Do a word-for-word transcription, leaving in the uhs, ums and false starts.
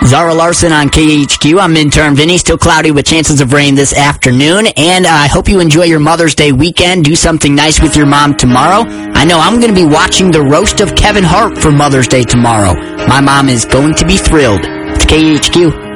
Zara Larson on K H Q. I'm Intern Vinny. Still cloudy with chances of rain this afternoon. And uh, I hope you enjoy your Mother's Day weekend. Do something nice with your mom tomorrow. I know I'm going to be watching the roast of Kevin Hart for Mother's Day tomorrow. My mom is going to be thrilled. It's K H Q.